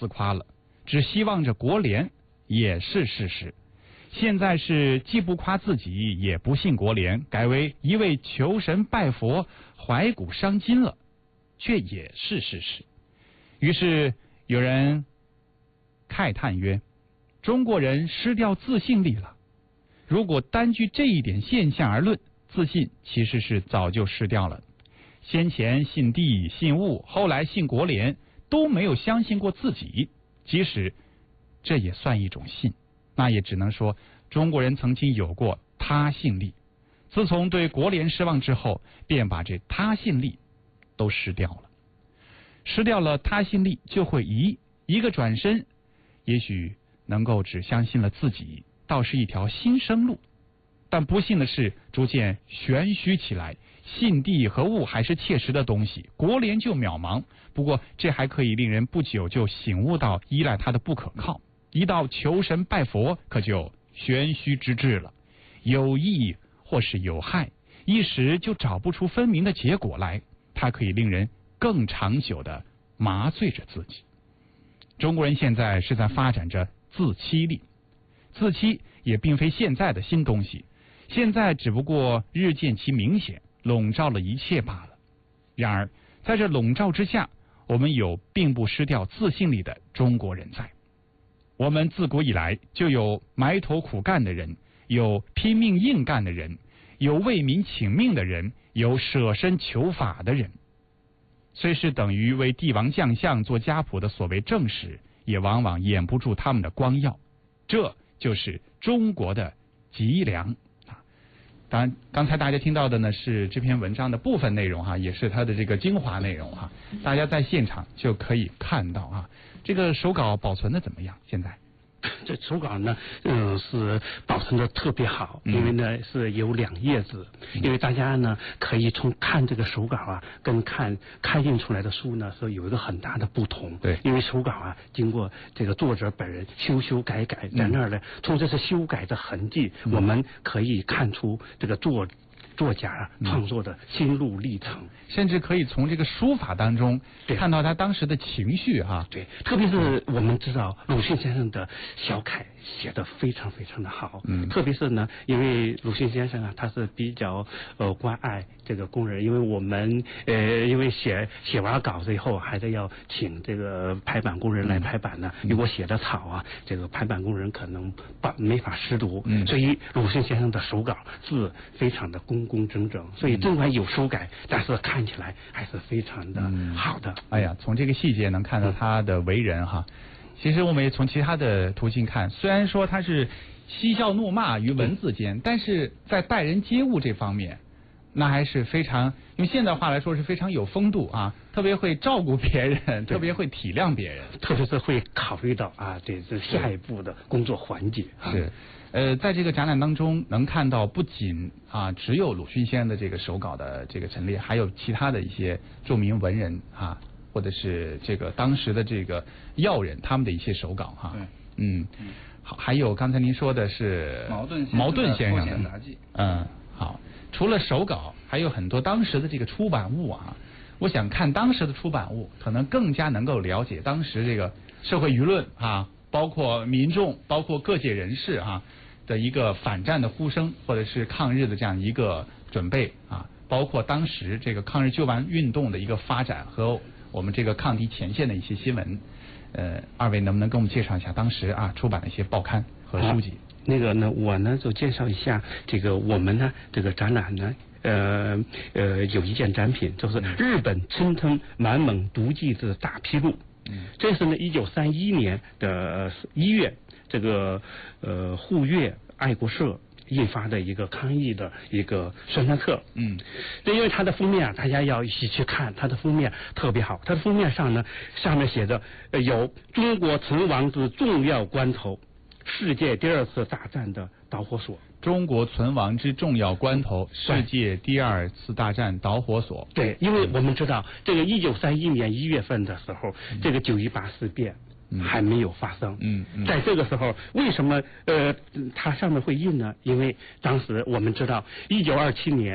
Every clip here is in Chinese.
自夸了，只希望着国联也是事实。现在是既不夸自己，也不信国联，改为一味求神拜佛，怀古伤今了，却也是事实。于是有人慨叹曰：中国人失掉自信力了。如果单据这一点现象而论，自信其实是早就失掉了。先前信地信物，后来信国联，都没有相信过自己，即使这也算一种信，那也只能说中国人曾经有过他信力，自从对国联失望之后，便把这他信力都失掉了。失掉了他信力，就会一个转身，也许能够只相信了自己，倒是一条新生路。但不幸的是，逐渐玄虚起来，信地和物还是切实的东西，国联就渺茫。不过这还可以令人不久就醒悟到依赖它的不可靠，一到求神拜佛，可就玄虚之至了，有益或是有害，一时就找不出分明的结果来，它可以令人更长久的麻醉着自己。中国人现在是在发展着自欺力，自欺也并非现在的新东西，现在只不过日渐其明显，笼罩了一切罢了。然而在这笼罩之下，我们有并不失掉自信力的中国人在。我们自古以来就有埋头苦干的人，有拼命硬干的人，有为民请命的人，有舍身求法的人。虽是等于为帝王将相做家谱的所谓正史，也往往掩不住他们的光耀。这就是中国的脊梁。当然刚才大家听到的呢是这篇文章的部分内容哈，也是它的这个精华内容哈，大家在现场就可以看到啊。这个手稿保存的怎么样？现在这手稿呢，是保存的特别好，因为呢是有2页纸，因为大家呢可以从看这个手稿啊，跟看开印出来的书呢是有一个很大的不同。 对， 因为手稿啊经过这个作者本人修改，在那儿呢，从这些修改的痕迹，我们可以看出这个作家啊创作的心路历程， 甚至可以从这个书法当中看到他当时的情绪哈。 对，特别是我们知道鲁迅先生的小楷写得非常非常的好，特别是呢，因为鲁迅先生啊，他是比较关爱这个工人，因为我们因为写完稿子以后，还得要请这个排版工人来排版呢，如果写的草啊，这个排版工人可能没法识读，所以鲁迅先生的手稿字非常的工整，所以尽管有修改，但是看起来还是非常的好的。 哎呀，从这个细节能看到他的为人哈。其实我们也从其他的途径看，虽然说他是嬉笑怒骂于文字间，但是在待人接物这方面，那还是非常用现代话来说是非常有风度啊，特别会照顾别人，特别会体谅别人， 特别是会考虑到啊，这下一步的工作环节。 是。在这个展览当中能看到不仅只有鲁迅先生的这个手稿的这个陈列，还有其他的一些著名文人啊，或者是这个当时的这个要人他们的一些手稿哈。好，还有刚才您说的是茅盾先生的好，除了手稿，还有很多当时的这个出版物啊。我想看当时的出版物，可能更加能够了解当时这个社会舆论啊，包括民众，包括各界人士啊的一个反战的呼声，或者是抗日的这样一个准备啊，包括当时这个抗日救亡运动的一个发展和我们这个抗敌前线的一些新闻。二位能不能给我们介绍一下当时出版的一些报刊和书籍？ 那个呢，我呢就介绍一下这个我们呢这个展览呢。有一件展品，就是日本春藤满蒙毒剂之大披露。这是呢1931年的1月，这个沪粤爱国社印发的一个抗议的一个宣传册。因为它的封面大家要一起去看，它的封面特别好。它的封面上呢，上面写着有中国存亡之重要关头，世界第2次大战的导火索。 中国存亡之重要关头，世界第2次大战导火索。对， 因为我们知道这个1931年1月份的时候，这个9·18事变还没有发生。在这个时候，为什么它上面会印呢？因为当时我们知道1927年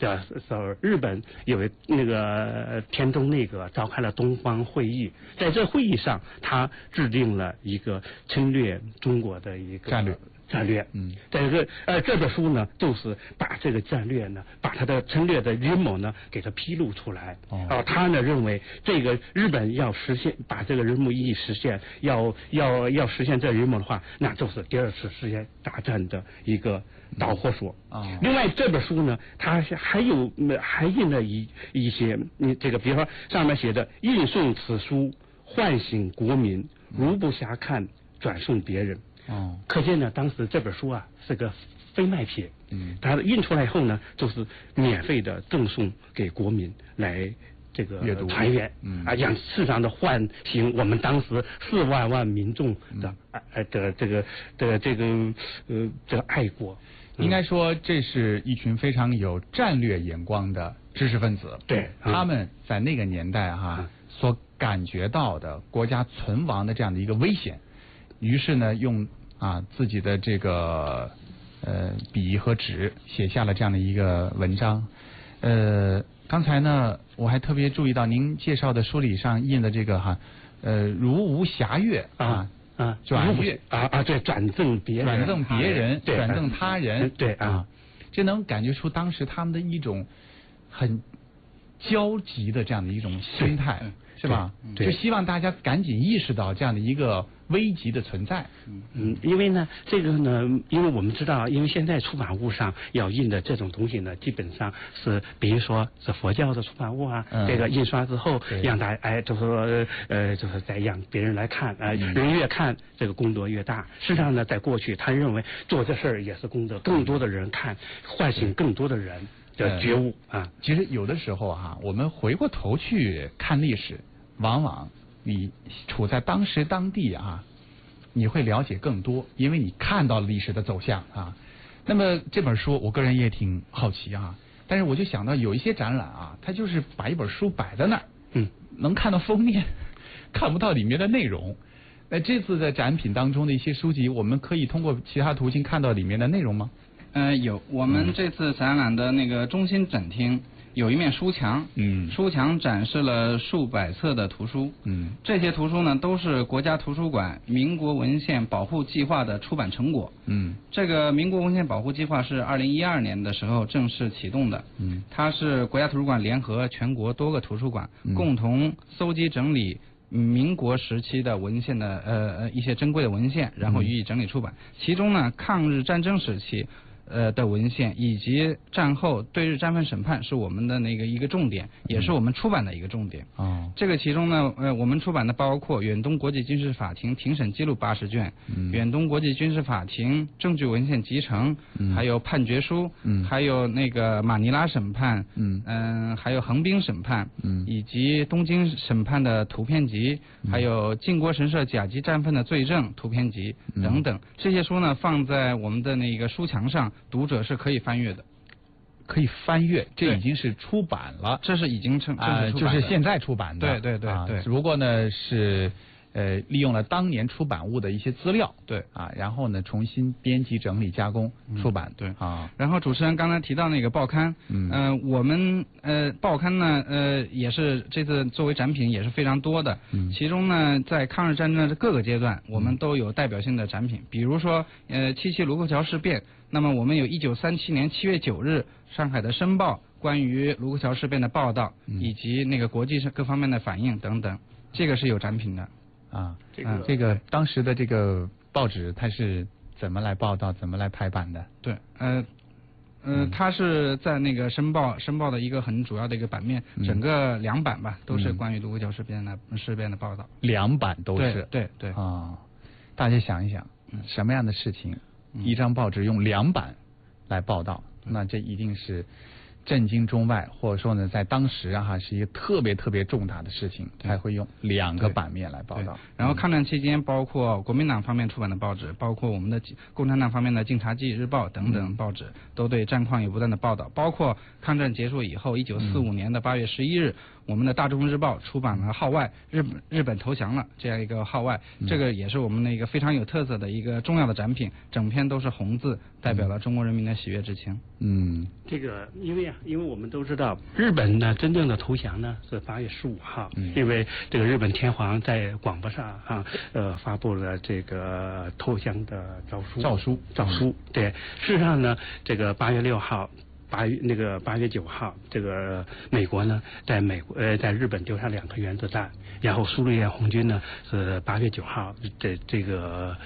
这时候日本有那个田中内阁召开了东方会议，在这会议上，他制定了一个侵略中国的一个战略，这本书呢，就是把这个战略呢，把他的侵略的阴谋呢，给他披露出来。他呢认为这个日本要实现把这个人谋一实现，要实现这阴谋的话，那就是第二次世界大战的一个导火索。另外这本书呢，它还印了一些，这个比如说上面写的“印送此书，唤醒国民，如不暇看，转送别人”。可见呢，当时这本书啊是个非卖品。它印出来以后呢，就是免费的赠送给国民来这个团圆，让适当的唤醒我们当时4万民众的这个爱国。 应该说，这是一群非常有战略眼光的知识分子。 对， 他们在那个年代所感觉到的国家存亡的这样的一个危险。于是呢，用自己的这个笔和纸写下了这样的一个文章。刚才呢，我还特别注意到您介绍的书里上印的这个如无暇月转月对，转赠别人， 转赠他人， 对这能感觉出当时他们的一种很焦急的这样的一种心态，是吧？就希望大家赶紧意识到这样的一个危急的存在。 因为呢，这个呢，因为我们知道，因为现在出版物上要印的这种东西呢，基本上是，比如说是佛教的出版物这个印刷之后，让大家就是说就是再让别人来看人越看这个功德越大。实际上呢，在过去，他认为做这事儿也是功德，更多的人看，唤醒更多的人的觉悟其实有的时候我们回过头去看历史，往往你处在当时当地你会了解更多，因为你看到了历史的走向那么这本书，我个人也挺好奇但是我就想到有一些展览它就是把一本书摆在那儿，能看到封面，看不到里面的内容。那这次的展品当中的一些书籍，我们可以通过其他途径看到里面的内容吗？ 有，我们这次展览的那个中心展厅有一面书墙，书墙展示了数百册的图书，这些图书呢都是国家图书馆民国文献保护计划的出版成果，这个民国文献保护计划是2012年的时候正式启动的，它是国家图书馆联合全国多个图书馆共同搜集整理民国时期的文献的一些珍贵的文献，然后予以整理出版，其中呢抗日战争时期的文献以及战后对日战犯审判是我们的那个一个重点，也是我们出版的一个重点。这个其中呢，我们出版的包括远东国际军事法庭庭审记录80卷，远东国际军事法庭证据文献集成，还有判决书，还有那个马尼拉审判，还有横滨审判，以及东京审判的图片集，还有靖国神社甲级战犯的罪证图片集等等。这些书呢放在我们的那个书墙上，读者是可以翻阅的。 可以翻阅，这已经是出版了， 这是已经正式出版的， 就是现在出版的， 对， 只不过呢是利用了当年出版物的一些资料， 对然后呢重新编辑整理加工出版， 对然后主持人刚才提到那个报刊，我们报刊呢也是这次作为展品也是非常多的，其中呢在抗日战争的各个阶段，我们都有代表性的展品，比如说77卢沟桥事变，那么我们有1937年7月9日上海的《申报》关于卢沟桥事变的报道，以及那个国际上各方面的反应等等，这个是有展品的。 这个当时的这个报纸它是怎么来报道，怎么来排版的？ 对，它是在那个申报的一个很主要的一个版面，整个2版吧，都是关于卢沟桥事变的报道 ，2版都是。 对大家想一想，什么样的事情，一张报纸用2版来报道，那这一定是震惊中外，或者说呢，在当时是一个特别特别重大的事情，才会用2个版面来报道。 然后抗战期间，包括国民党方面出版的报纸，包括我们的共产党方面的《晋察冀日报》等等报纸，都对战况有不断的报道。包括抗战结束以后，1945年的8月11日， 我们的大众日报出版了号外日本投降了这样一个号外，这个也是我们的一个非常有特色的一个重要的展品，整篇都是红字，代表了中国人民的喜悦之情。 这个因为我们都知道日本呢真正的投降呢是8月15号，因为这个日本天皇在广播上发布了这个投降的诏书。对，事实上呢，这个8月6号。8月9号，这个美国呢，在日本丢下2颗原子弹，然后苏联红军呢是8月9号，这个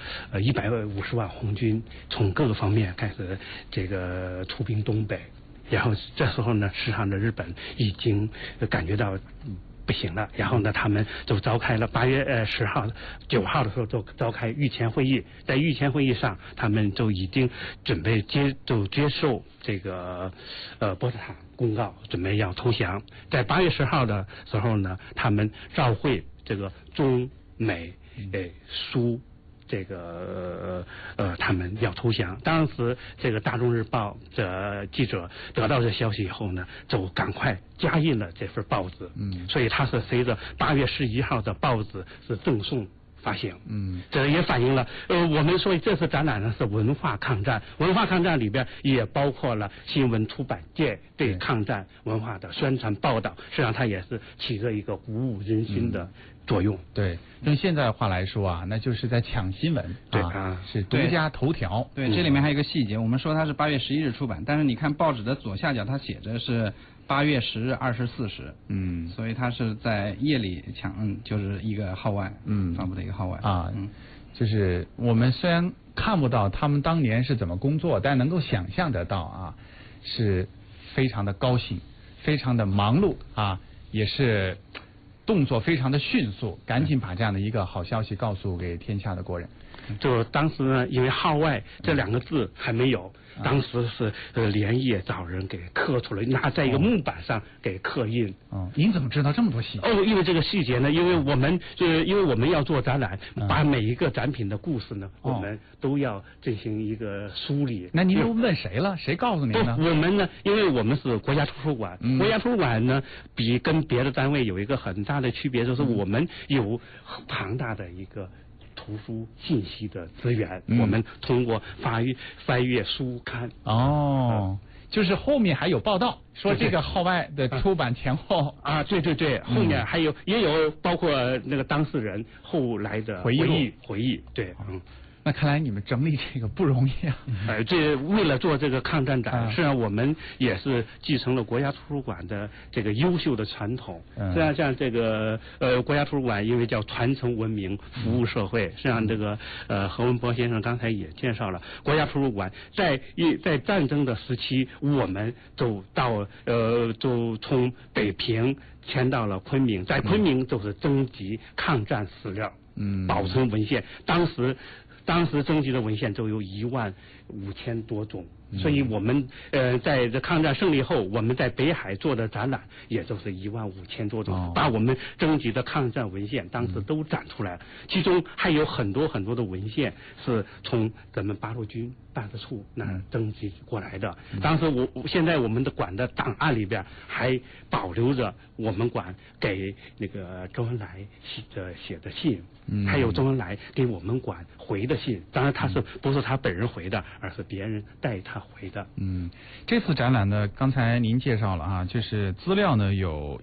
150万红军从各个方面开始这个出兵东北，然后这时候呢，实际上的日本已经感觉到不行了，然后呢，他们就召开了8月10号、9号的时候就召开御前会议，在御前会议上，他们就已经准备接受这个波茨坦公告，准备要投降。在8月10号的时候呢，他们召会这个中美苏。这个他们要投降。当时这个《大众日报》的记者得到这消息以后呢，就赶快加印了这份报纸。所以它是随着8月11号的报纸是赠送发行。这也反映了我们说这次展览呢是文化抗战，文化抗战里边也包括了新闻出版界对抗战文化的宣传报道，实际上它也是起着一个鼓舞人心的作用。 对，用现在的话来说啊，那就是在抢新闻。 对是独家头条。 对，这里面还有一个细节，我们说它是8月11日出版，但是你看报纸的左下角，它写着是8月10日24时。所以它是在夜里就是一个号外，发布的一个号外啊。 就是我们虽然看不到他们当年是怎么工作，但能够想象得到啊，是非常的高兴，非常的忙碌啊，也是动作非常的迅速，赶紧把这样的一个好消息告诉给天下的国人。 就当时呢，因为号外这2个字还没有，当时是连夜找人给刻出来，拿在一个木板上给刻印。 您怎么知道这么多细节？ 因为这个细节呢，因为我们要做展览，把每一个展品的故事呢，我们都要进行一个梳理。 那您都问谁了？谁告诉您呢？ 我们呢，因为我们是国家图书馆，国家图书馆呢，跟别的单位有一个很大的区别，就是我们有庞大的一个图书信息的资源，我们通过翻阅书刊。 就是后面还有报道说这个号外的出版前后啊，对，后面也有包括那个当事人后来的回忆，对。 那看来你们整理这个不容易啊！ 这为了做这个抗战展，实际上我们也是继承了国家图书馆的这个优秀的传统。实际上，像这个国家图书馆，因为叫传承文明、服务社会。实际上，这个何文博先生刚才也介绍了，国家图书馆在战争的时期，我们就从北平迁到了昆明，在昆明就是征集抗战史料，保存文献。当时征集的文献就有15000多种，所以我们在这抗战胜利后，我们在北海做的展览也就是15000多种，把我们征集的抗战文献当时都展出来了。其中还有很多很多的文献是从咱们八路军办事处那儿征集过来的。当时现在我们的馆的档案里边还保留着我们馆给那个周恩来写的信，还有周恩来给我们馆回的信。当然不是他本人回的，而是别人代他回的。 这次展览呢，刚才您介绍了啊，就是资料呢有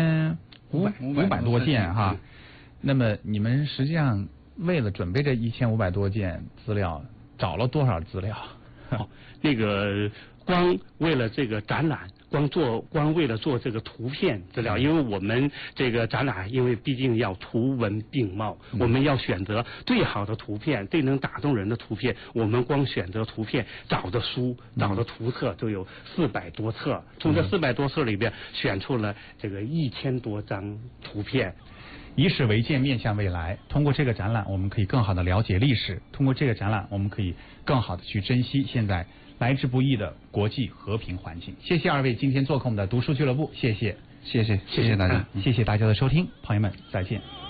1500多件哈。那么你们实际上为了准备这1500多件资料，找了多少资料？ 那个光为了这个展览，光为了做这个图片资料，因为我们这个展览，因为毕竟要图文并茂，我们要选择最好的图片，最能打动人的图片。我们光选择图片，找的图册就有400多册，从这400多册里边选出了这个1000多张图片。 以史为鉴，面向未来。通过这个展览，我们可以更好的了解历史；通过这个展览，我们可以更好的去珍惜现在来之不易的国际和平环境。谢谢2位今天做客我们的读书俱乐部，谢谢大家，谢谢大家的收听，朋友们再见。